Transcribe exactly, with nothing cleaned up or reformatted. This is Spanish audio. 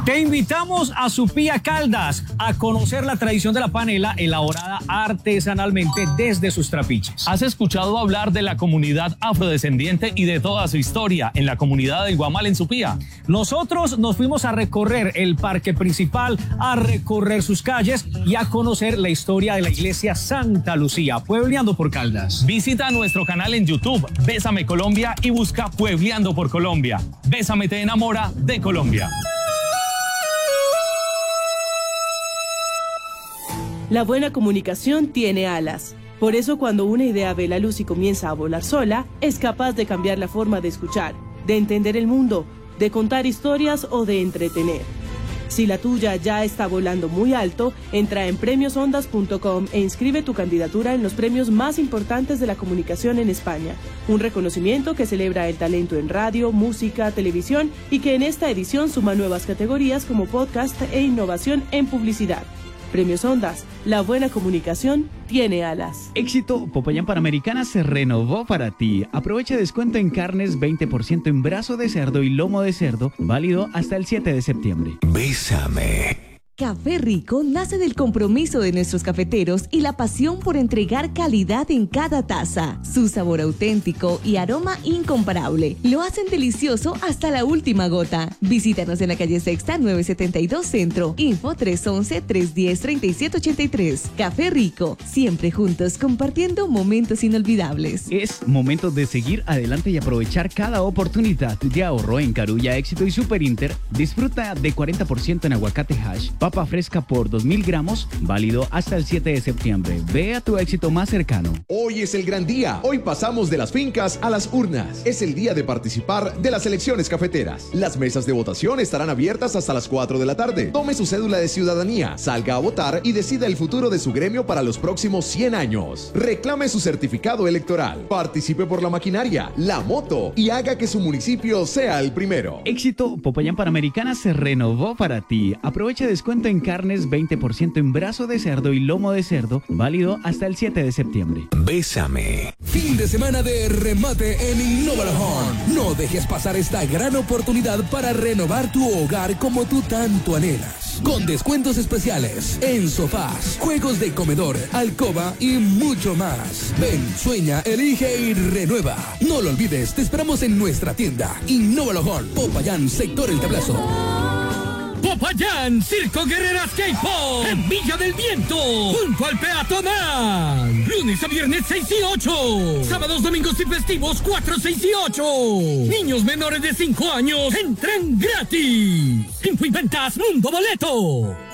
Te invitamos a Supía Caldas a conocer la tradición de la panela elaborada artesanalmente desde sus trapiches. ¿Has escuchado hablar de la comunidad afrodescendiente y de toda su historia en la comunidad del Guamal en Supía? Nosotros nos fuimos a recorrer el parque principal, a recorrer sus calles y a conocer la historia de la iglesia Santa Lucía, Puebleando por Caldas. Visita nuestro canal en YouTube, Bésame Colombia, y busca Puebleando por Colombia. Bésame te enamora de Colombia. La buena comunicación tiene alas. Por eso cuando una idea ve la luz y comienza a volar sola, es capaz de cambiar la forma de escuchar, de entender el mundo, de contar historias o de entretener. Si la tuya ya está volando muy alto, entra en premios ondas punto com e inscribe tu candidatura en los premios más importantes de la comunicación en España. Un reconocimiento que celebra el talento en radio, música, televisión y que en esta edición suma nuevas categorías como podcast e innovación en publicidad. Premios Ondas, la buena comunicación tiene alas. Éxito, Popayán Panamericana se renovó para ti. Aprovecha descuento en carnes, veinte por ciento en brazo de cerdo y lomo de cerdo, válido hasta el siete de septiembre. Bésame. Café Rico nace del compromiso de nuestros cafeteros y la pasión por entregar calidad en cada taza. Su sabor auténtico y aroma incomparable lo hacen delicioso hasta la última gota. Visítanos en la calle Sexta nueve setenta y dos Centro. Info tres once, tres diez, treinta y siete ochenta y tres. Café Rico, siempre juntos compartiendo momentos inolvidables. Es momento de seguir adelante y aprovechar cada oportunidad de ahorro en Carulla, Éxito y Super Inter. Disfruta de cuarenta por ciento en aguacate hash. Papa fresca por dos mil gramos, válido hasta el siete de septiembre. Ve a tu Éxito más cercano. Hoy es el gran día. Hoy pasamos de las fincas a las urnas. Es el día de participar de las elecciones cafeteras. Las mesas de votación estarán abiertas hasta las cuatro de la tarde. Tome su cédula de ciudadanía, salga a votar y decida el futuro de su gremio para los próximos cien años. Reclame su certificado electoral. Participe por la maquinaria, la moto y haga que su municipio sea el primero. Éxito, Popayán Panamericana se renovó para ti. Aprovecha descuento en carnes, veinte por ciento en brazo de cerdo y lomo de cerdo, válido hasta el siete de septiembre. Bésame. Fin de semana de remate en Innovalhome. No dejes pasar esta gran oportunidad para renovar tu hogar como tú tanto anhelas. Con descuentos especiales en sofás, juegos de comedor, alcoba y mucho más. Ven, sueña, elige y renueva. No lo olvides, te esperamos en nuestra tienda Innovalhome, Popayán, sector El Tablazo. Popayán, Circo Guerreras K-Pop, en Villa del Viento, junto al peatonal. Lunes a viernes seis y ocho. Sábados, domingos y festivos cuatro, seis y ocho. Niños menores de cinco años entran gratis. Info y ventas Mundo Boleto.